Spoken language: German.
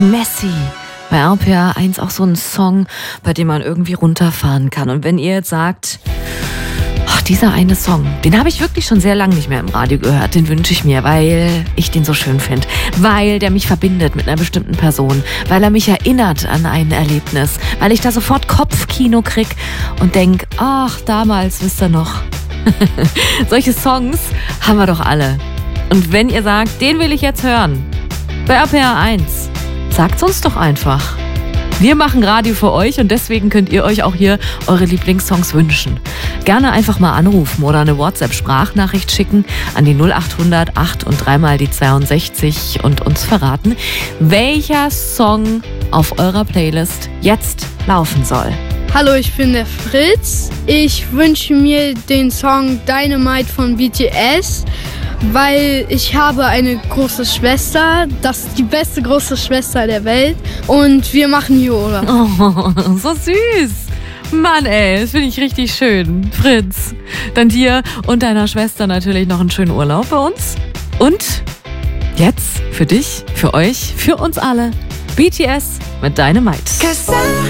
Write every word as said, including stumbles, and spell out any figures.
Messi. Bei R P R eins auch so ein Song, bei dem man irgendwie runterfahren kann. Und wenn ihr jetzt sagt, ach, dieser eine Song, den habe ich wirklich schon sehr lange nicht mehr im Radio gehört, den wünsche ich mir, weil ich den so schön finde. Weil der mich verbindet mit einer bestimmten Person. Weil er mich erinnert an ein Erlebnis. Weil ich da sofort Kopfkino krieg und denk, ach, damals, wisst ihr noch. Solche Songs haben wir doch alle. Und wenn ihr sagt, den will ich jetzt hören, bei R P R eins, sagt's uns doch einfach. Wir machen Radio für euch und deswegen könnt ihr euch auch hier eure Lieblingssongs wünschen. Gerne einfach mal anrufen oder eine WhatsApp-Sprachnachricht schicken an die null acht hundert acht und dreimal die zweiundsechzig und uns verraten, welcher Song auf eurer Playlist jetzt laufen soll. Hallo, ich bin der Fritz. Ich wünsche mir den Song Dynamite von B T S, weil ich habe eine große Schwester. Das ist die beste große Schwester der Welt. Und wir machen hier Urlaub. Oh, so süß. Mann, ey, das finde ich richtig schön. Fritz, dann dir und deiner Schwester natürlich noch einen schönen Urlaub bei uns. Und jetzt für dich, für euch, für uns alle, B T S mit Dynamite.